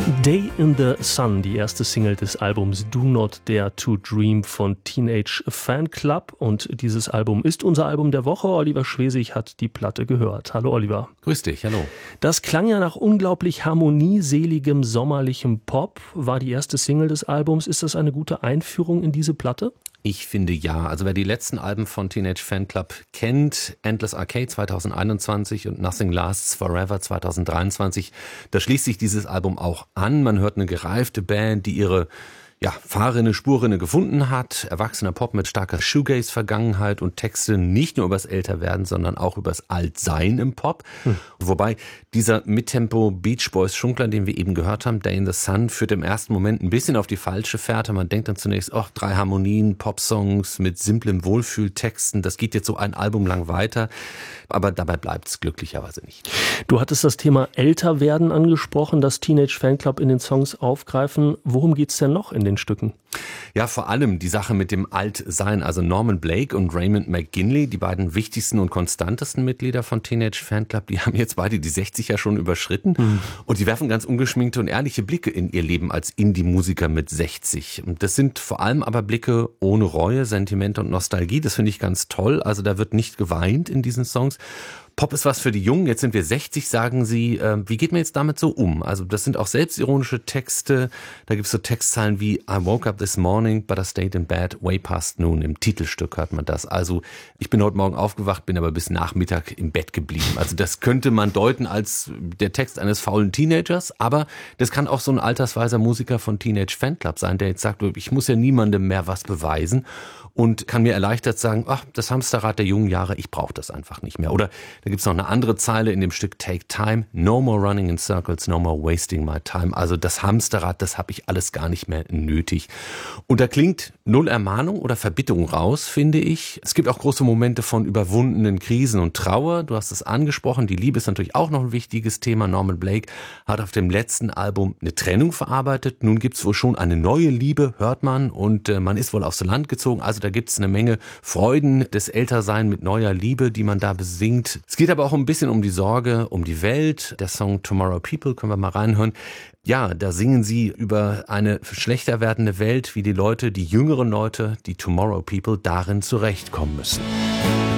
Day in the Sun, die erste Single des Albums Do Not Dare to Dream von Teenage Fanclub. Und dieses Album ist unser Album der Woche. Oliver Schwesig hat die Platte gehört. Hallo Oliver. Grüß dich, hallo. Das klang ja nach unglaublich harmonieseligem, sommerlichem Pop. War die erste Single des Albums. Ist das eine gute Einführung in diese Platte? Ich finde ja. Also wer die letzten Alben von Teenage Fanclub kennt, Endless Arcade 2021 und Nothing Lasts Forever 2023, da schließt sich dieses Album auch an. Man hört eine gereifte Band, die ihre Fahrrinne, Spurrinne gefunden hat. Erwachsener Pop mit starker Shoegaze-Vergangenheit und Texte nicht nur übers Älterwerden, sondern auch übers Altsein im Pop. Wobei dieser Mittempo Beach Boys Schunkler, den wir eben gehört haben, Day in the Sun, führt im ersten Moment ein bisschen auf die falsche Fährte. Man denkt dann zunächst, 3 Harmonien, Popsongs mit simplem Wohlfühltexten. Das geht jetzt so ein Album lang weiter. Aber dabei bleibt es glücklicherweise nicht. Du hattest das Thema Älterwerden angesprochen, das Teenage Fanclub in den Songs aufgreifen. Worum geht's denn noch in den Stücken? Ja, vor allem die Sache mit dem Altsein. Also Norman Blake und Raymond McGinley, die beiden wichtigsten und konstantesten Mitglieder von Teenage Fanclub, die haben jetzt beide die 60 ja schon überschritten. Und die werfen ganz ungeschminkte und ehrliche Blicke in ihr Leben als Indie-Musiker mit 60. Und das sind vor allem aber Blicke ohne Reue, Sentiment und Nostalgie. Das finde ich ganz toll. Also da wird nicht geweint in diesen Songs. Pop ist was für die Jungen, jetzt sind wir 60, sagen sie. Wie geht man jetzt damit so um? Also das sind auch selbstironische Texte. Da gibt es so Textzeilen wie I woke up this morning, but I stayed in bed way past noon. Im Titelstück hört man das. Also ich bin heute Morgen aufgewacht, bin aber bis Nachmittag im Bett geblieben. Also das könnte man deuten als der Text eines faulen Teenagers. Aber das kann auch so ein altersweiser Musiker von Teenage Fanclub sein, der jetzt sagt, ich muss ja niemandem mehr was beweisen. Und kann mir erleichtert sagen, das Hamsterrad der jungen Jahre, ich brauche das einfach nicht mehr. Oder da gibt's noch eine andere Zeile in dem Stück Take Time, no more running in circles, no more wasting my time. Also das Hamsterrad, das habe ich alles gar nicht mehr nötig. Und da klingt null Ermahnung oder Verbitterung raus, finde ich. Es gibt auch große Momente von überwundenen Krisen und Trauer. Du hast es angesprochen, die Liebe ist natürlich auch noch ein wichtiges Thema. Norman Blake hat auf dem letzten Album eine Trennung verarbeitet. Nun gibt's wohl schon eine neue Liebe, hört man. Und man ist wohl aufs Land gezogen. Also da gibt's eine Menge Freuden des Ältersein mit neuer Liebe, die man da besingt. Es geht aber auch ein bisschen um die Sorge, um die Welt. Der Song Tomorrow People, können wir mal reinhören. Ja, da singen sie über eine schlechter werdende Welt, wie die jüngeren Leute, die Tomorrow People, darin zurechtkommen müssen.